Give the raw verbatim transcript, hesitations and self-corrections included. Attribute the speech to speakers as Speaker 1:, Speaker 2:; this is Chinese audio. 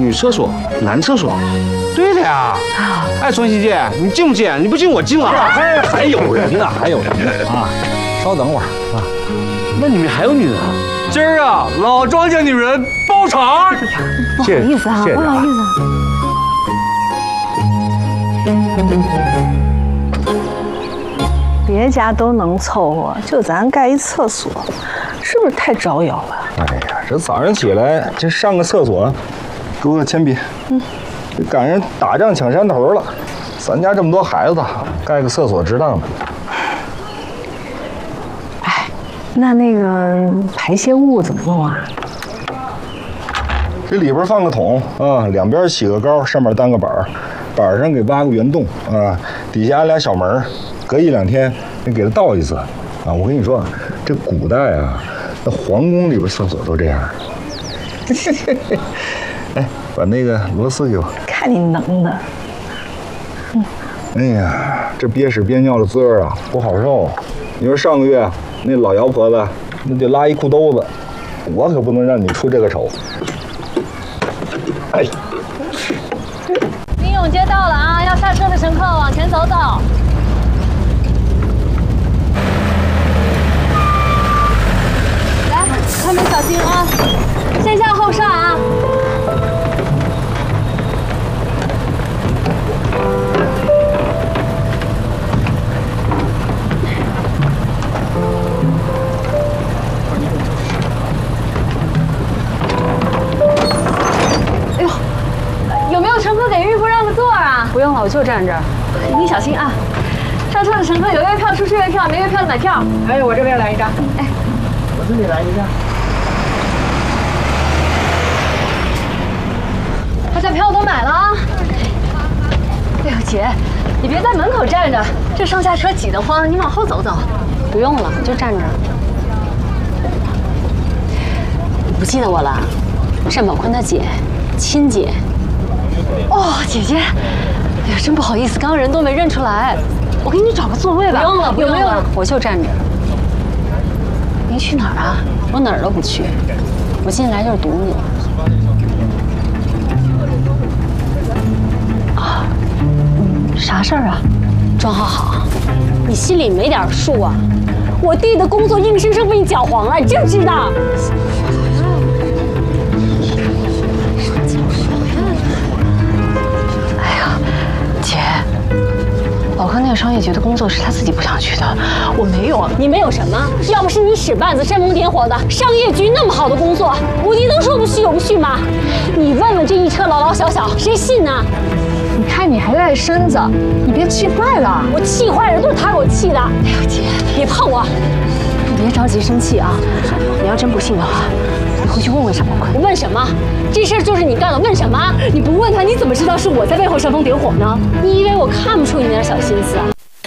Speaker 1: 女厕所、男厕所。对的呀。哎，双喜姐，你进不进？你不进我进了。
Speaker 2: 还还有人呢，还有人呢啊！稍等会儿啊。
Speaker 1: 那里面还有女人啊？
Speaker 3: 今儿啊，老庄家女人包场。
Speaker 4: 不好意思啊，不好意思。别家都能凑合，就咱盖一厕所，是不是太招摇了？
Speaker 2: 哎呀，这早上起来这上个厕所，给我个铅笔。嗯，这赶上打仗抢山头了，咱家这么多孩子，盖个厕所值当的。
Speaker 4: 哎，那那个排泄物怎么弄啊？
Speaker 2: 这里边放个桶啊，两边起个高，上面担个板儿，板上给挖个圆洞啊，底下安俩小门，隔一两天你给它倒一次啊。我跟你说，这古代啊，那皇宫里边厕所都这样。哎，把那个螺丝给我。
Speaker 4: 看你能的。
Speaker 2: 嗯。哎呀，这憋屎憋尿的滋味啊，不好受。你说上个月那老姚婆子那得拉一裤兜子，我可不能让你出这个丑。哎。
Speaker 5: 金永街到了啊！要下车的乘客往前走走。来，开门小心啊！先下后上啊！哎呦，有没有乘客给孕妇让个座啊？不用了，我就站这儿。你小心啊！上车的乘客有月票出示月票，没月票的买票。
Speaker 6: 哎，我这边来一张。
Speaker 5: 哎，
Speaker 6: 我这里来一张。
Speaker 5: 大家票都买了啊！哎呦，姐，你别在门口站着，这上下车挤得慌，你往后走走。不用了，就站着。你不记得我了？单宝坤他姐，亲姐。哦，姐姐，哎呀，真不好意思，刚刚人都没认出来。我给你找个座位吧。不用了，不用了，有没有？我就站着。你去哪儿啊？我哪儿都不去，我进来就是堵你。啊，嗯，啥事儿啊？庄浩好，你心里没点数啊？我弟的工作硬生生被你搅黄了，你知不知道？宝哥那个商业局的工作是他自己不想去的，我没有。你没有什么？要不是你使绊子煽风点火的，商业局那么好的工作，我弟能说不去有不去吗？你问问这一车老老小小，谁信呢？
Speaker 6: 你看你还赖身子，你别气坏了。
Speaker 5: 我气坏了，都是他给我气的。哎呦姐，别碰我！你别着急生气啊！你要真不信的话，你回去问问单宝坤。我问什么？这事儿就是你干的，问什么？你不问他，你怎么知道是我在背后煽风点火呢？你以为我看不出你那点小心思啊？